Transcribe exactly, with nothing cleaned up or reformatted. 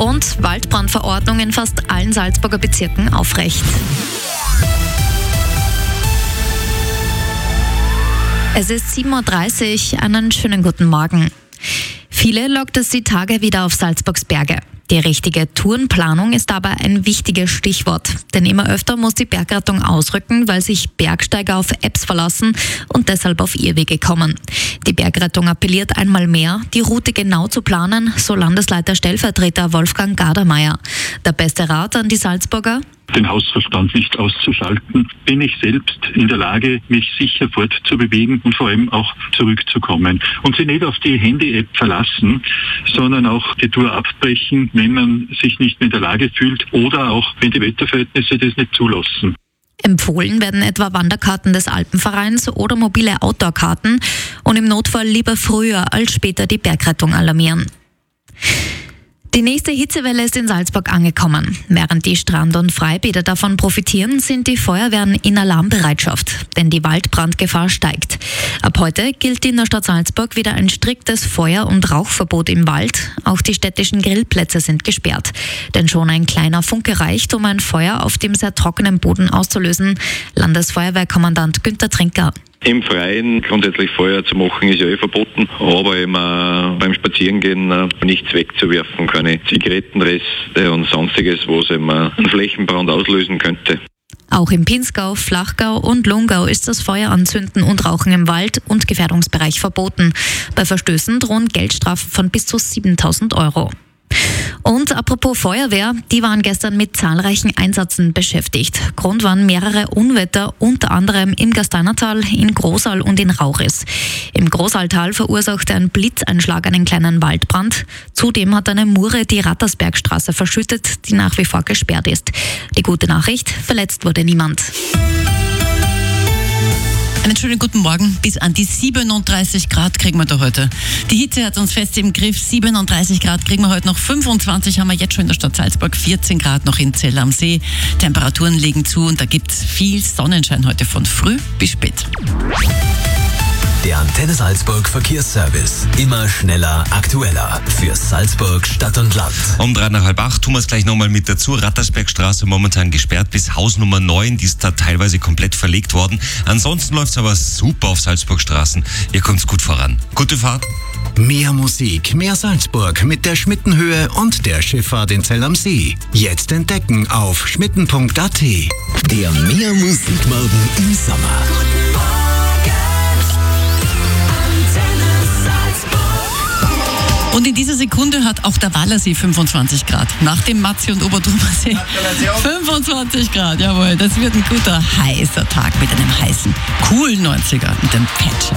Und Waldbrandverordnung in fast allen Salzburger Bezirken aufrecht. Es ist sieben Uhr dreißig, einen schönen guten Morgen. Viele lockt es die Tage wieder auf Salzburgs Berge. Die richtige Tourenplanung ist dabei ein wichtiges Stichwort. Denn immer öfter muss die Bergrettung ausrücken, weil sich Bergsteiger auf Apps verlassen und deshalb auf Irrwege kommen. Die Bergrettung appelliert einmal mehr, die Route genau zu planen, so Landesleiter Stellvertreter Wolfgang Gardermeier. Der beste Rat an die Salzburger? Den Hausverstand nicht auszuschalten, bin ich selbst in der Lage, mich sicher fortzubewegen und vor allem auch zurückzukommen. Und sie nicht auf die Handy-App verlassen, sondern auch die Tour abbrechen, wenn man sich nicht mehr in der Lage fühlt oder auch, wenn die Wetterverhältnisse das nicht zulassen. Empfohlen werden etwa Wanderkarten des Alpenvereins oder mobile Outdoor-Karten und im Notfall lieber früher als später die Bergrettung alarmieren. Die nächste Hitzewelle ist in Salzburg angekommen. Während die Strand- und Freibäder davon profitieren, sind die Feuerwehren in Alarmbereitschaft, denn die Waldbrandgefahr steigt. Ab heute gilt in der Stadt Salzburg wieder ein striktes Feuer- und Rauchverbot im Wald. Auch die städtischen Grillplätze sind gesperrt. Denn schon ein kleiner Funke reicht, um ein Feuer auf dem sehr trockenen Boden auszulösen. Landesfeuerwehrkommandant Günther Trinker. Im Freien grundsätzlich Feuer zu machen ist ja eh verboten, aber eben äh, beim Spazierengehen äh, nichts wegzuwerfen, keine Zigarettenreste und sonstiges, was eben äh, einen Flächenbrand auslösen könnte. Auch im Pinzgau, Flachgau und Lungau ist das Feueranzünden und Rauchen im Wald und Gefährdungsbereich verboten. Bei Verstößen drohen Geldstrafen von bis zu siebentausend Euro. Und apropos Feuerwehr, die waren gestern mit zahlreichen Einsätzen beschäftigt. Grund waren mehrere Unwetter, unter anderem im Gasteinertal, in Großal und in Rauchis. Im Großaltal verursachte ein Blitzeinschlag einen kleinen Waldbrand. Zudem hat eine Mure die Rattersbergstraße verschüttet, die nach wie vor gesperrt ist. Die gute Nachricht, verletzt wurde niemand. Einen schönen guten Morgen. Bis an die siebenunddreißig Grad kriegen wir da heute. Die Hitze hat uns fest im Griff. siebenunddreißig Grad kriegen wir heute noch. fünfundzwanzig haben wir jetzt schon in der Stadt Salzburg. vierzehn Grad noch in Zell am See. Temperaturen legen zu und da gibt es viel Sonnenschein heute von früh bis spät. Der Antenne Salzburg Verkehrsservice. Immer schneller, aktueller. Für Salzburg, Stadt und Land. Um drei nach halb acht tun wir es gleich nochmal mit dazu. Rattersbergstraße momentan gesperrt bis Haus Nummer neun. Die ist da teilweise komplett verlegt worden. Ansonsten läuft es aber super auf Salzburgstraßen. Ihr kommt gut voran. Gute Fahrt. Mehr Musik, mehr Salzburg mit der Schmittenhöhe und der Schifffahrt in Zell am See. Jetzt entdecken auf schmitten punkt a t. Der Mehr Musikmorgen im Sommer. Und in dieser Sekunde hat auch der Wallersee fünfundzwanzig Grad. Nach dem Matzi- und Obertrumersee fünfundzwanzig Grad, jawohl. Das wird ein guter, heißer Tag mit einem heißen, coolen neunziger mit dem Patch.